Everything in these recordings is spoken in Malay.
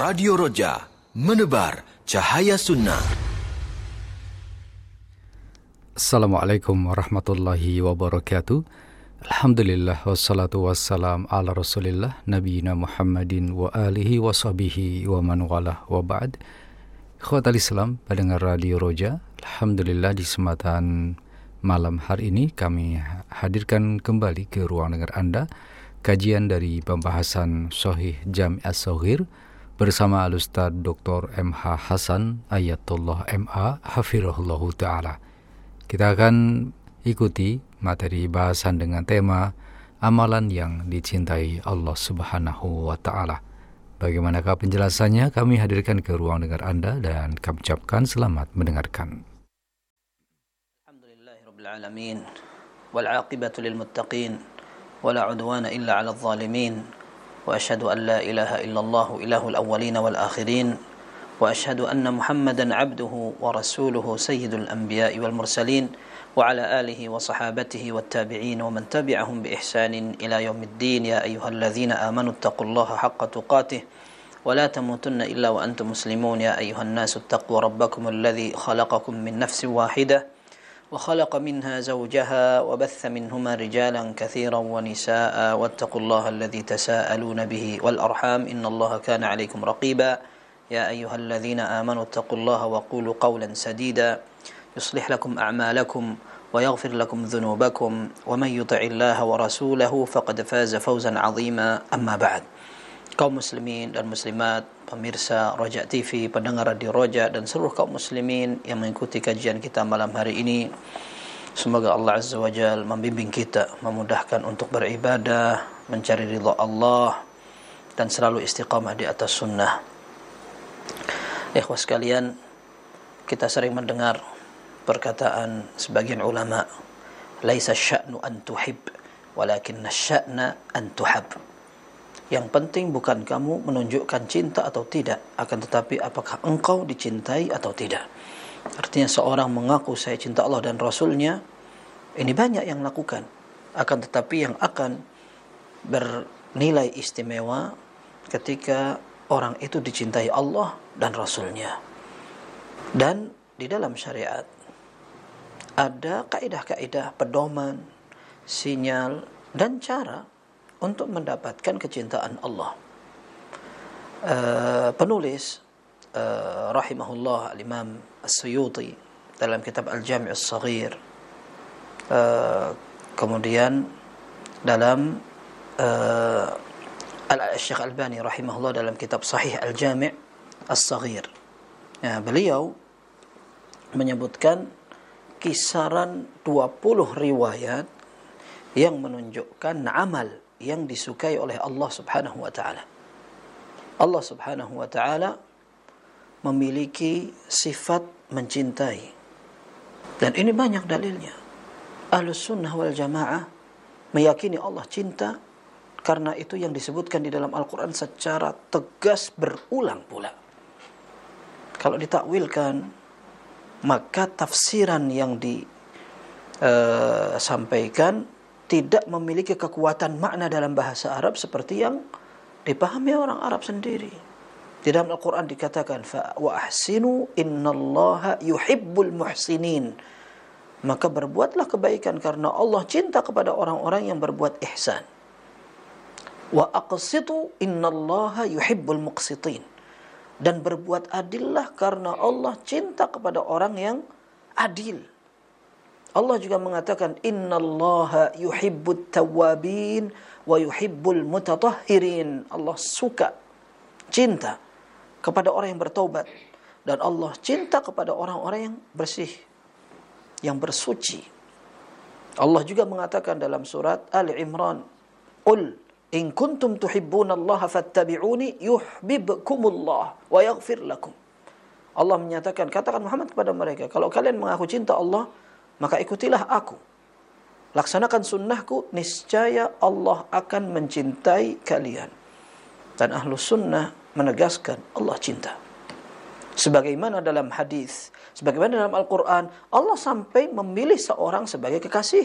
Radio Roja, menebar cahaya sunnah. Assalamualaikum warahmatullahi wabarakatuh. Alhamdulillah wassalatu wassalam ala rasulillah nabiyina Muhammadin wa alihi wa sahbihi wa man walah wa ba'd. Ikhwatal Islam, pendengar Radio Roja, alhamdulillah di kesempatan malam hari ini kami hadirkan kembali ke ruang dengar Anda kajian dari pembahasan Sahih Jami' As-Saghir bersama Al-Ustaz Dr. M.H. Hasan Ayatullah M.A. Hafirahullahu Ta'ala. Kita akan ikuti materi bahasan dengan tema amalan yang dicintai Allah Subhanahu wa Ta'ala. Bagaimanakah penjelasannya? Kami hadirkan ke ruang dengar Anda dan kami ucapkan selamat mendengarkan. Alhamdulillahirabbil alamin wal 'aqibatu lil muttaqin wala 'udwana illa 'alal zalimin wa asyhadu an la ilaha illallah ilahul awwalin wal akhirin wa asyhadu anna Muhammadan 'abduhu wa rasuluhu sayyidul anbiya'i wal mursalin wa ala alihi wa sahabatihi wat tabi'in wa man tabi'ahum bi ihsanin ila yaumiddin. Ya ayyuhalladzina amanu taqullaha haqqa tuqatih wa la tamutunna illa wa antum muslimun. Ya ayyuhan nasu taqu rabbakumul ladzi khalaqakum min nafsin wahidah wa khalaqa minha zawjaha wa batha minhuma rijalan katsiran wa nisaa wattaqullaha alladzi tasaaluna bihi wal arham innallaha kana 'alaykum raqiba. Ya ayyuhalladzina amanu taqullaha wa qulu qawlan sadida yuslih lakum a'malakum wa yaghfir lakum dhunubakum wa man yuti'illaha wa rasulahu faqad faza fawzan 'azima. Amma ba'd. Kaum muslimin dan muslimat, pemirsa Roja TV, pendengar Radio Roja, dan seluruh kaum muslimin yang mengikuti kajian kita malam hari ini, semoga Allah Azza wa Jalla membimbing kita, memudahkan untuk beribadah, mencari ridha Allah, dan selalu istiqamah di atas sunnah. Ikhwah sekalian, kita sering mendengar perkataan sebagian ulama, laisa sya'nu an tuhib walakinna sya'na an tuhab. Yang penting bukan kamu menunjukkan cinta atau tidak, akan tetapi apakah engkau dicintai atau tidak. Artinya seorang mengaku saya cinta Allah dan Rasulnya, ini banyak yang lakukan, akan tetapi yang akan bernilai istimewa ketika orang itu dicintai Allah dan Rasulnya. Dan di dalam syariat ada kaidah-kaidah, pedoman, sinyal, dan cara untuk mendapatkan kecintaan Allah. Penulis rahimahullah Al-Imam As-Suyuti dalam kitab Al-Jami' As-Saghir, kemudian dalam Al-Syekh Albani rahimahullah dalam kitab Sahih Al-Jami' As-Saghir, beliau menyebutkan kisaran 20 riwayat yang menunjukkan amal yang disukai oleh Allah Subhanahu wa Ta'ala. Allah Subhanahu wa Ta'ala memiliki sifat mencintai, dan ini banyak dalilnya. Ahlus Sunnah wal Jamaah meyakini Allah cinta, karena itu yang disebutkan di dalam Al-Quran secara tegas berulang pula. Kalau ditakwilkan, maka tafsiran yang disampaikan tidak memiliki kekuatan makna dalam bahasa Arab seperti yang dipahami orang Arab sendiri. Di dalam Al-Quran dikatakan, wa ahsinu innallaha yuhibbul muhsinin. Maka berbuatlah kebaikan karena Allah cinta kepada orang-orang yang berbuat ihsan. Wa aqsitu innallaha yuhibbul muqsitin. Dan berbuat adillah karena Allah cinta kepada orang yang adil. Allah juga mengatakan, innallaha yuhibbut tawwabin wa yuhibbul mutatahhirin. Allah suka, cinta kepada orang yang bertaubat, dan Allah cinta kepada orang-orang yang bersih, yang bersuci. Allah juga mengatakan dalam surat Ali Imran, qul in kuntum tuhibbunallaha fattabi'uni yuhibbukumullah wa yaghfir lakum. Allah menyatakan, katakan Muhammad kepada mereka, kalau kalian mengaku cinta Allah, maka ikutilah aku, laksanakan sunnahku, niscaya Allah akan mencintai kalian. Dan ahlu sunnah menegaskan Allah cinta. Sebagaimana dalam hadis, sebagaimana dalam Al-Quran, Allah sampai memilih seorang sebagai kekasih.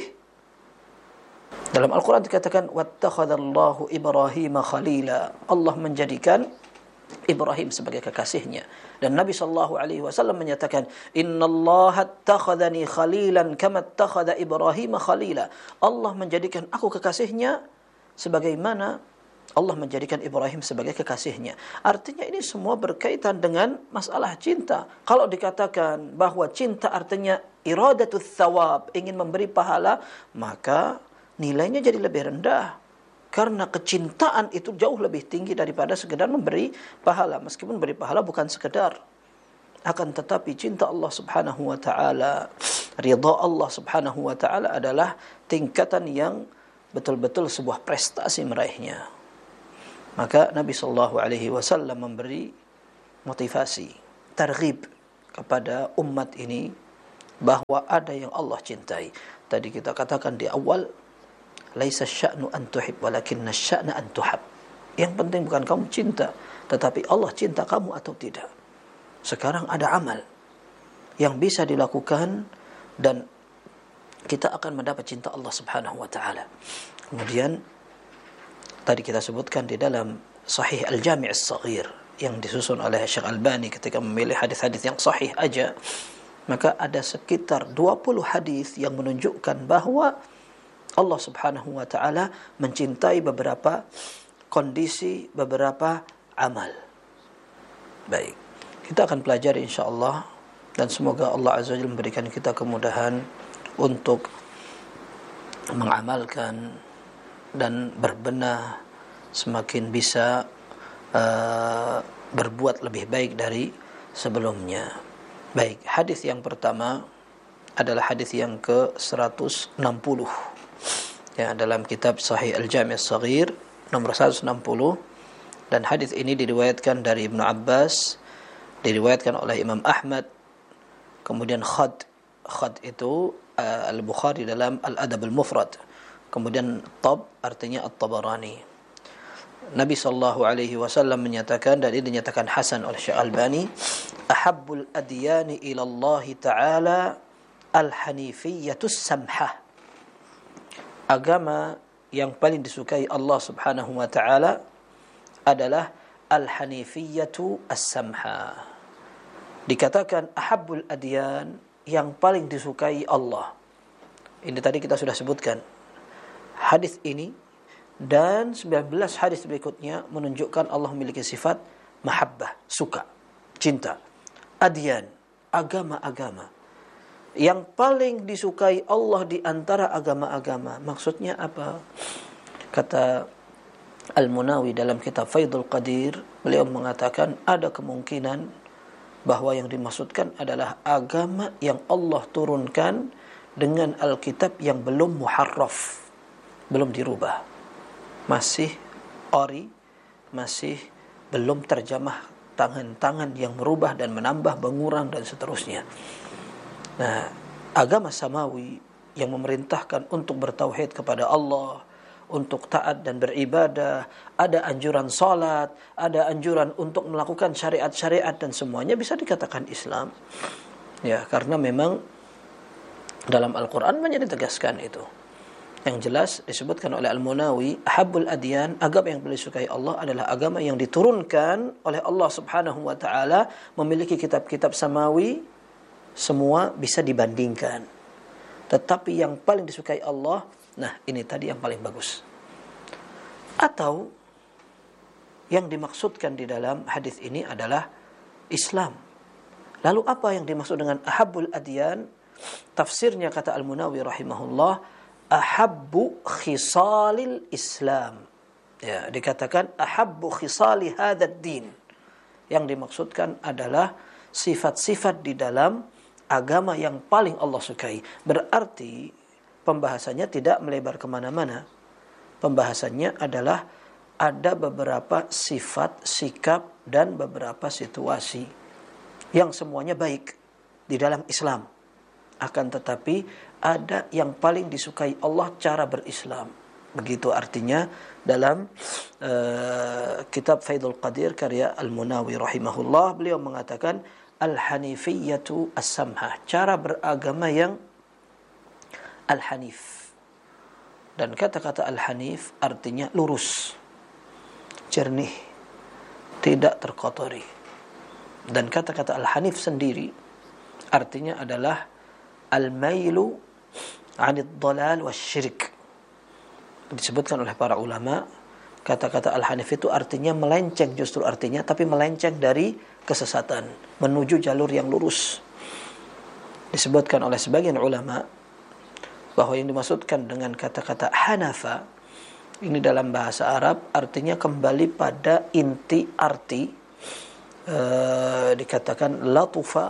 Dalam Al-Quran dikatakan, wattakhadallahu Ibrahim khalila. Allah menjadikan Ibrahim sebagai kekasihnya. Dan Nabi SAW menyatakan, Innallaha attakhadhani khalilan kama attakhadha Ibrahim khalila. Allah menjadikan aku kekasihnya sebagaimana Allah menjadikan Ibrahim sebagai kekasihnya. Artinya ini semua berkaitan dengan masalah cinta. Kalau dikatakan bahwa cinta artinya iradatul thawab, ingin memberi pahala, maka nilainya jadi lebih rendah. Karena kecintaan itu jauh lebih tinggi daripada sekedar memberi pahala. Meskipun beri pahala bukan sekedar. Akan tetapi cinta Allah subhanahu wa ta'ala, ridha Allah subhanahu wa ta'ala adalah tingkatan yang betul-betul sebuah prestasi meraihnya. Maka Nabi SAW memberi motivasi, targhib kepada umat ini bahwa ada yang Allah cintai. Tadi kita katakan di awal, laisa sya'nu an tuhib walakinna sya'na an tuhab. Yang penting bukan kamu cinta, tetapi Allah cinta kamu atau tidak. Sekarang ada amal yang bisa dilakukan dan kita akan mendapat cinta Allah Subhanahu wa taala. Kemudian tadi kita sebutkan di dalam Sahih Al-Jami' As-Saghir yang disusun oleh Syekh Albani ketika memilih hadis-hadis yang sahih aja, maka ada sekitar 20 hadis yang menunjukkan bahwa Allah subhanahu wa ta'ala mencintai beberapa kondisi, beberapa amal. Baik, kita akan pelajari insyaAllah, dan semoga Allah Azza wa Jalla memberikan kita kemudahan untuk mengamalkan dan berbenah, semakin bisa berbuat lebih baik dari sebelumnya. Baik, hadis yang pertama adalah hadis yang ke-160 ya, dalam kitab Sahih Al-Jami' As-Saghir nomor 160, dan hadis ini diriwayatkan dari Ibnu Abbas, diriwayatkan oleh Imam Ahmad, kemudian Khad itu Al-Bukhari dalam Al-Adab Al-Mufrad, kemudian Tab artinya At-Tabarani. Nabi SAW menyatakan, dan ini dinyatakan hasan oleh Syekh Albani, ahabbul adyani ila Allah Ta'ala al-hanifiyyatus samhah. Agama yang paling disukai Allah Subhanahu wa ta'ala adalah al-hanifiyyatu as-samha. Dikatakan ahabbul adyan, yang paling disukai Allah. Ini tadi kita sudah sebutkan. Hadis ini dan 19 hadis berikutnya menunjukkan Allah memiliki sifat mahabbah, suka, cinta. Adyan, agama-agama. Yang paling disukai Allah di antara agama-agama. Maksudnya apa? Kata Al-Munawi dalam kitab Faidul Qadir, beliau mengatakan ada kemungkinan bahwa yang dimaksudkan adalah agama yang Allah turunkan dengan Alkitab yang belum muharraf, belum dirubah, masih ori, masih belum terjemah tangan-tangan yang merubah dan menambah, mengurang dan seterusnya. Nah, agama samawi yang memerintahkan untuk bertauhid kepada Allah, untuk taat dan beribadah, ada anjuran salat, ada anjuran untuk melakukan syariat-syariat, dan semuanya bisa dikatakan Islam. Ya, karena memang dalam Al-Quran banyak ditegaskan itu. Yang jelas disebutkan oleh Al-Munawi, ahabbul adyan, agama yang paling disukai Allah adalah agama yang diturunkan oleh Allah Subhanahu wa ta'ala, memiliki kitab-kitab samawi, semua bisa dibandingkan. Tetapi yang paling disukai Allah, nah ini tadi yang paling bagus. Atau yang dimaksudkan di dalam hadis ini adalah Islam. Lalu apa yang dimaksud dengan ahabbul adyan? Tafsirnya kata Al-Munawi rahimahullah, ahabbu khisalil Islam. Ya, dikatakan ahabbu khisali hadzal din. Yang dimaksudkan adalah sifat-sifat di dalam agama yang paling Allah sukai. Berarti pembahasannya tidak melebar kemana-mana. Pembahasannya adalah ada beberapa sifat, sikap, dan beberapa situasi yang semuanya baik di dalam Islam. Akan tetapi ada yang paling disukai Allah cara berislam. Begitu artinya dalam kitab Faidul Qadir karya Al-Munawi rahimahullah, beliau mengatakan al-hanifiyyatu as-samhah, cara beragama yang al-hanif. Dan kata-kata al-hanif artinya lurus, jernih, tidak terkotori. Dan kata-kata al-hanif sendiri artinya adalah al-mailu 'anid dhalal wasyirik. Disebutkan oleh para ulama, kata-kata al-hanif itu artinya melenceng, justru artinya, tapi melenceng dari kesesatan menuju jalur yang lurus. Disebutkan oleh sebagian ulama bahwa yang dimaksudkan dengan kata-kata hanafa ini dalam bahasa Arab artinya kembali pada inti arti, dikatakan latufa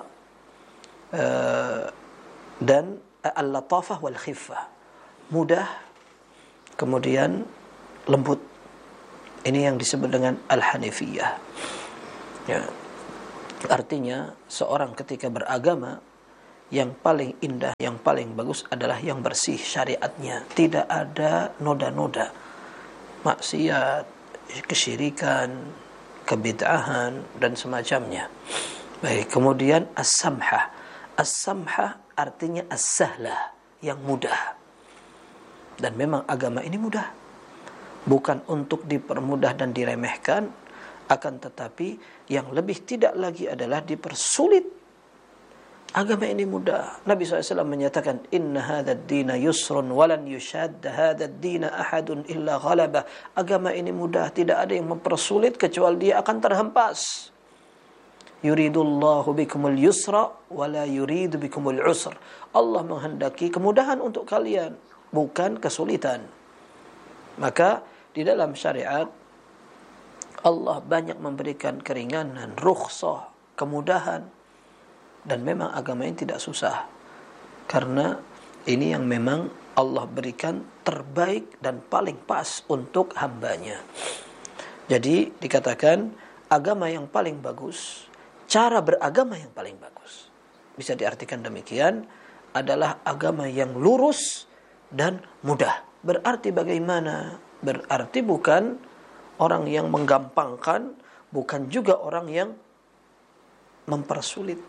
dan al-latafah wal khiffah, mudah kemudian lembut. Ini yang disebut dengan al-hanifiyah. Ya. Artinya seorang ketika beragama, yang paling indah, yang paling bagus adalah yang bersih syariatnya, tidak ada noda-noda maksiat, kesyirikan, kebid'ahan dan semacamnya. Baik, kemudian as-samhah. As-samhah artinya as-sahlah, yang mudah. Dan memang agama ini mudah, bukan untuk dipermudah dan diremehkan, akan tetapi yang lebih tidak lagi adalah dipersulit. Agama ini mudah. Nabi SAW menyatakan, Inna hadad dina yusrun walan yushadda hadad dina ahadun illa ghalabah. Agama ini mudah, tidak ada yang mempersulit kecuali dia akan terhempas. Yuridullahu bikumul yusra wala yuridu bikumul usr. Allah menghendaki kemudahan untuk kalian, bukan kesulitan. Maka di dalam syariat Allah banyak memberikan keringanan, rukhsah, kemudahan. Dan memang agama ini tidak susah, karena ini yang memang Allah berikan terbaik dan paling pas untuk hambanya. Jadi dikatakan agama yang paling bagus, cara beragama yang paling bagus, bisa diartikan demikian, adalah agama yang lurus dan mudah. Berarti bagaimana? Berarti bukan orang yang menggampangkan, bukan juga orang yang mempersulit,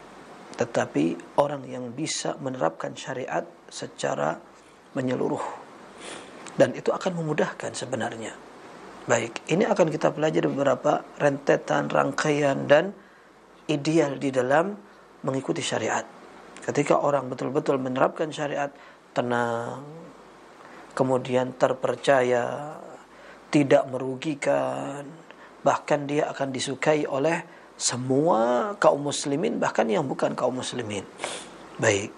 tetapi orang yang bisa menerapkan syariat secara menyeluruh. Dan itu akan memudahkan sebenarnya. Baik, ini akan kita pelajari beberapa rentetan, rangkaian, dan ideal di dalam mengikuti syariat. Ketika orang betul-betul menerapkan syariat, tenang, kemudian terpercaya, tidak merugikan, bahkan dia akan disukai oleh semua kaum muslimin, bahkan yang bukan kaum muslimin. Baik,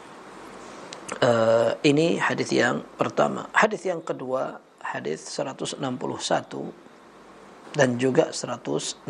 ini hadis yang pertama. Hadis yang kedua, hadis 161 dan juga 162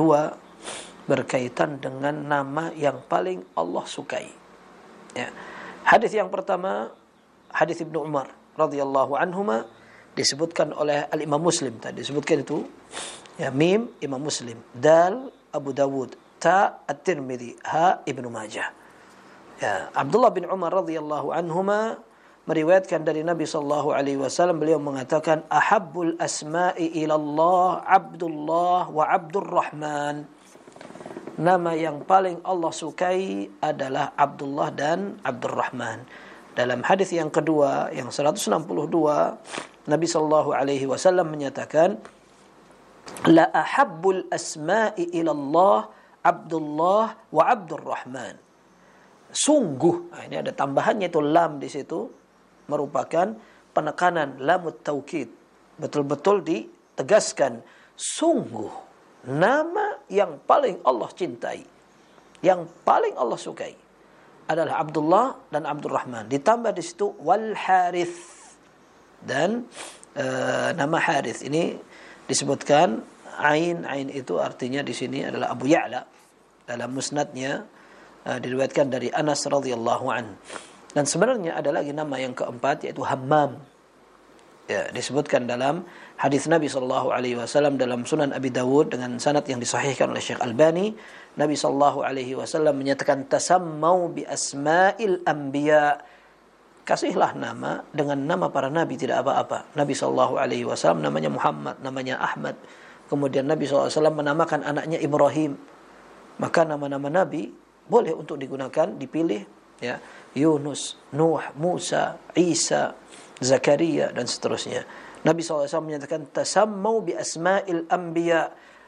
berkaitan dengan nama yang paling Allah sukai. Ya. Hadis yang pertama, hadis Ibnu Umar radhiyallahu anhuma, disebutkan oleh Al-Imam Muslim tadi disebutkan itu. Ya, mim Imam Muslim, dal Abu Dawud, ta At-Tirmidzi, ha Ibnu Majah. Ya, Abdullah bin Umar radhiyallahu anhuma meriwayatkan dari Nabi sallallahu alaihi wasallam, beliau mengatakan, ahabbul asma'i ila Allah Abdullah wa Abdurrahman. Nama yang paling Allah sukai adalah Abdullah dan Abdurrahman. Dalam hadis yang kedua yang 162, Nabi sallallahu alaihi wasallam menyatakan, la ahabbul asma'i ila Allah Abdullah wa Abdurrahman. Sungguh, ini ada tambahannya itu lam di situ, merupakan penekanan lamut taukid. Betul-betul ditegaskan, sungguh nama yang paling Allah cintai, yang paling Allah sukai adalah Abdullah dan Abdurrahman. Ditambah di situ wal Harith, dan nama Harith ini disebutkan ain itu artinya di sini adalah Abu Ya'la. Dalam musnadnya diriwayatkan dari Anas radhiyallahu an. Dan sebenarnya ada lagi nama yang keempat, yaitu Hammam. Ya, disebutkan dalam hadis Nabi sallallahu alaihi wasallam dalam Sunan Abi Dawud dengan sanad yang disahihkan oleh Syekh Albani. Nabi sallallahu alaihi wasallam menyatakan, tasammau bi asma'il anbiya. Kasihlah nama dengan nama para nabi, tidak apa-apa. Nabi sallallahu alaihi wasallam namanya Muhammad, namanya Ahmad. Kemudian Nabi sallallahu alaihi wasallam menamakan anaknya Ibrahim. Maka nama-nama nabi boleh untuk digunakan, dipilih, ya. Yunus, Nuh, Musa, Isa, Zakaria dan seterusnya. Nabi sallallahu alaihi wasallam menyatakan tasammau bi asma'il anbiya.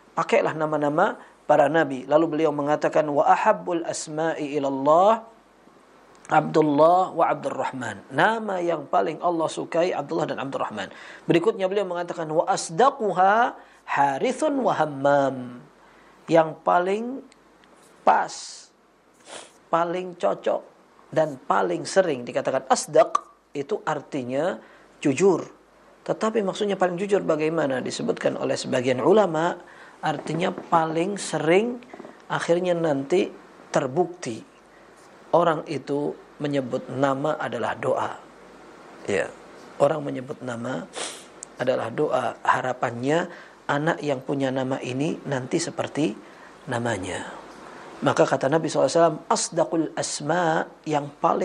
pakailah nama-nama para nabi. Lalu beliau mengatakan wa ahabbul asma'i ilallah Abdullah wa Abdurrahman. Nama yang paling Allah sukai Abdullah dan Abdurrahman. Berikutnya beliau mengatakan wa asdaquha Harithun wa Hammam. Yang paling pas, paling cocok dan paling sering dikatakan asdaq itu artinya jujur. Tetapi maksudnya paling jujur bagaimana? Disebutkan oleh sebagian ulama artinya paling sering akhirnya nanti terbukti orang itu menyebut nama adalah doa. Ya, orang menyebut nama adalah doa. Harapannya anak yang punya nama ini nanti seperti namanya. Maka kata Nabi SAW, asdaqul asma, yang paling